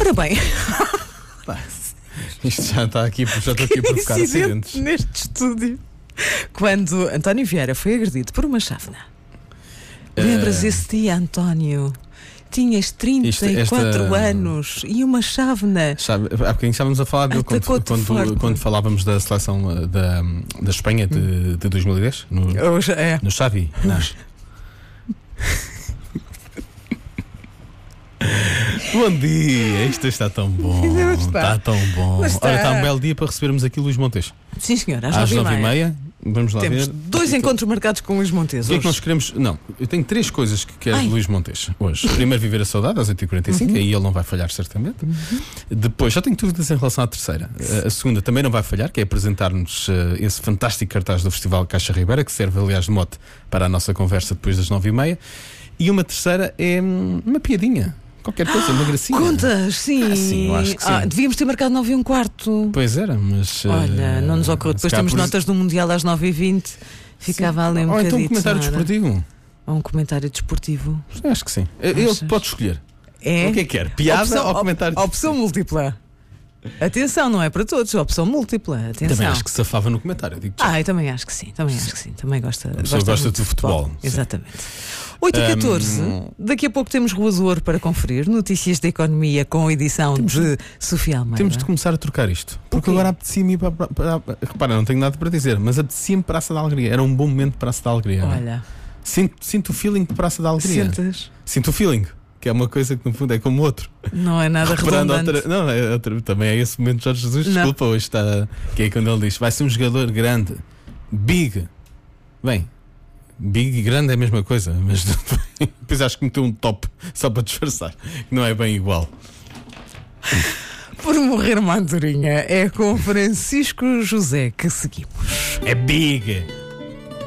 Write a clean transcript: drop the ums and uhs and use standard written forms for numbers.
Ora bem, Isto já está aqui, já estou aqui a provocar acidentes. neste estúdio, quando António Vieira foi agredido por uma chávena. Lembras esse dia, António? Tinhas 34 anos e uma chávena. Há bocadinho estávamos a falar dele quando falávamos da seleção da Espanha de 2010 no Xavi. Bom dia, isto está tão bom. Está tão bom. Olha, está um belo dia para recebermos aqui Luís Montes. Sim, senhor, às 9h30. Vamos lá Temos ver. 2 encontros marcados com Luís Montes. O que é que nós queremos? Não, eu tenho 3 coisas que quero de Luís Montes hoje. Primeiro, viver a saudade às 8h45, aí ele não vai falhar certamente. Depois, já tenho dúvidas em relação à terceira. A segunda também não vai falhar, que é apresentar-nos esse fantástico cartaz do Festival Caixa Ribeira, que serve aliás de mote para a nossa conversa depois das 9h30. E uma terceira é uma piadinha. Qualquer coisa, uma gracinha. Contas, sim. Sim, eu acho que sim. Devíamos ter marcado 9h15. Pois era, mas. Olha, não nos ocorreu. Depois temos notas do Mundial às 9h20. Ficava ali um bocadinho. Ou então um comentário desportivo. Ou um comentário desportivo. Acho que sim. Ele pode escolher. É? O que é que quer? Piada ou comentário? Opção múltipla. Atenção, não é para todos. Opção múltipla. Atenção. Também acho que safava no comentário. Eu também acho que sim. Também gosta. A pessoa gosta de futebol. Exatamente. 8h14, daqui a pouco temos Rua do Ouro para conferir. Notícias da economia com a edição de Sofia Almeida. Temos de começar a trocar isto. Porque agora apetecia-me ir para. Repara, não tenho nada para dizer, mas apetecia-me Praça da Alegria. Era um bom momento de Praça da Alegria. Olha. Sinto o feeling de Praça da Alegria. Sentes? Sinto o feeling. Que é uma coisa que no fundo é como outro. Não é nada redundante. Também é esse momento de Jorge Jesus. Desculpa, hoje está. Que é quando ele diz: vai ser um jogador grande, big. Bem, big e grande é a mesma coisa, mas depois acho que meteu um top só para disfarçar, que não é bem igual. Por morrer uma andorinha, é com Francisco José que seguimos. É big.